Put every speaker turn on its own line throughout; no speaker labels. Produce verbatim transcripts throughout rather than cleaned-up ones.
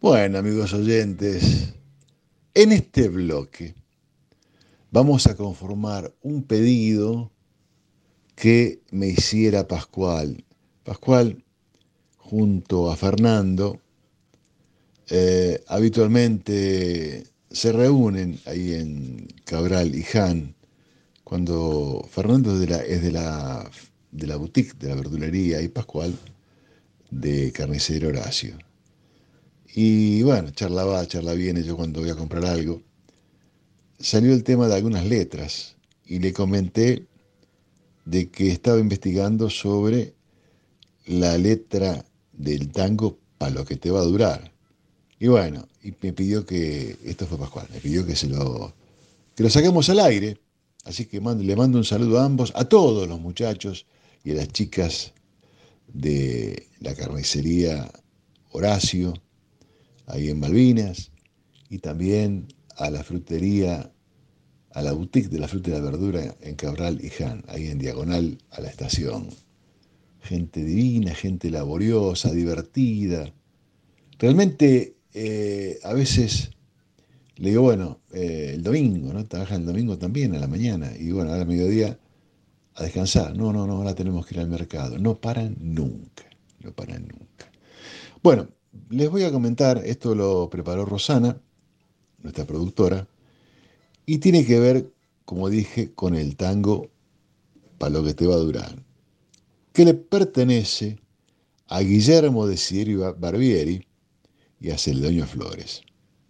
Bueno, amigos oyentes, en este bloque vamos a conformar un pedido que me hiciera Pascual. Pascual, junto a Fernando, eh, habitualmente se reúnen ahí en Cabral y Han, cuando Fernando es de la, es de la, de la boutique, de la verdulería, y Pascual de Carnicero Horacio. Y bueno, charla va, charla viene, yo cuando voy a comprar algo, salió el tema de algunas letras y le comenté de que estaba investigando sobre la letra del tango para lo que te va a durar. Y bueno, y me pidió que, esto fue Pascual, me pidió que se lo, que lo saquemos al aire. Así que mando, le mando un saludo a ambos, a todos los muchachos y a las chicas de la carnicería Horacio, ahí en Malvinas, y también a la frutería, a la boutique de la fruta y la verdura en Cabral y Han, ahí en diagonal a la estación. Gente divina, gente laboriosa, divertida. Realmente eh, a veces le digo, bueno, eh, el domingo, ¿no? Trabajan el domingo también a la mañana y bueno, ahora al mediodía a descansar. No, no, no, ahora tenemos que ir al mercado. No paran nunca, no paran nunca. Bueno, les voy a comentar, esto lo preparó Rosana, nuestra productora, y tiene que ver, como dije, con el tango para lo que te va a durar, que le pertenece a Guillermo de Sirio Barbieri y a Celedonio Flores.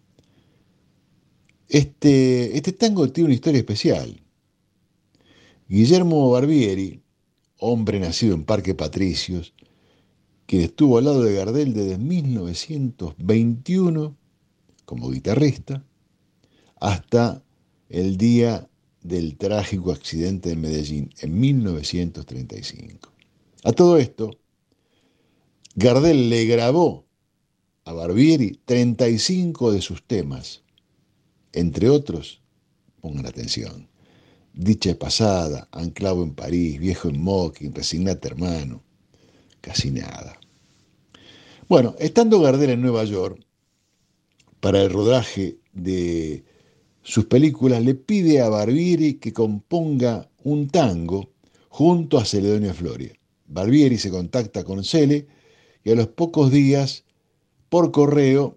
Este, este tango tiene una historia especial. Guillermo Barbieri, hombre nacido en Parque Patricios, quien estuvo al lado de Gardel desde mil novecientos veintiuno como guitarrista hasta el día del trágico accidente en Medellín en mil novecientos treinta y cinco. A todo esto, Gardel le grabó a Barbieri treinta y cinco de sus temas, entre otros, pongan atención, Dicha pasada, Anclavo en París, Viejo en Mocking, Resignate hermano, casi nada. Bueno, estando Gardel en Nueva York, para el rodaje de sus películas, le pide a Barbieri que componga un tango junto a Celedonio Flores. Barbieri se contacta con Cele y a los pocos días, por correo,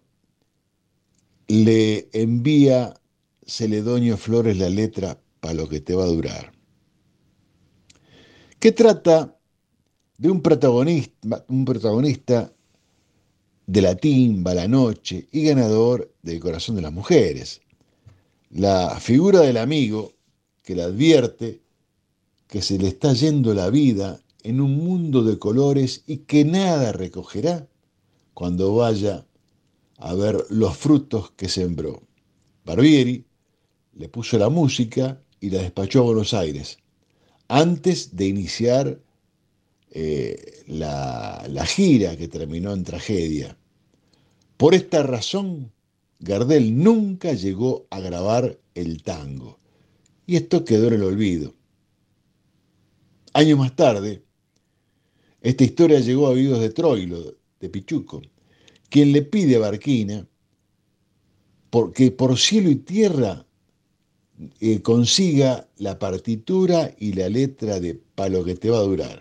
le envía Celedonio Flores la letra para lo que te va a durar, que trata de un protagonista, un protagonista de la timba, la noche y ganador del corazón de las mujeres. La figura del amigo que le advierte que se le está yendo la vida en un mundo de colores y que nada recogerá cuando vaya a ver los frutos que sembró. Barbieri le puso la música y la despachó a Buenos Aires antes de iniciar eh, la, la gira que terminó en tragedia. Por esta razón, Gardel nunca llegó a grabar el tango y esto quedó en el olvido. Años más tarde, esta historia llegó a oídos de Troilo, de Pichuco, quien le pide a Barquina que por cielo y tierra eh, consiga la partitura y la letra de Pa' lo que te va a durar.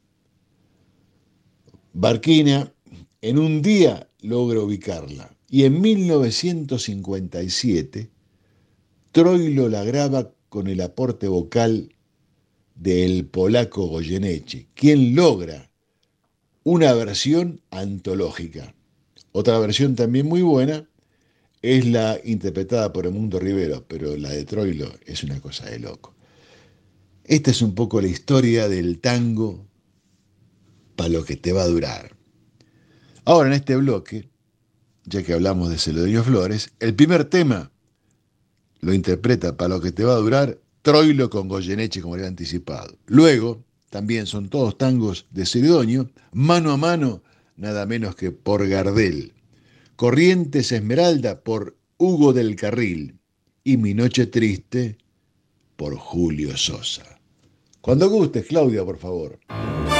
Barquina en un día logra ubicarla y en mil novecientos cincuenta y siete Troilo la graba con el aporte vocal del polaco Goyeneche, quien logra una versión antológica. Otra versión también muy buena es la interpretada por Edmundo Rivero, pero la de Troilo es una cosa de loco. Esta es un poco la historia del tango para lo que te va a durar. Ahora en este bloque, ya que hablamos de Celedonio Flores, el primer tema lo interpreta para lo que te va a durar Troilo con Goyeneche, como era anticipado. Luego, también son todos tangos de Celedonio, Mano a Mano, nada menos que por Gardel. Corrientes Esmeralda por Hugo del Carril y Mi Noche Triste por Julio Sosa. Cuando gustes, Claudia, por favor.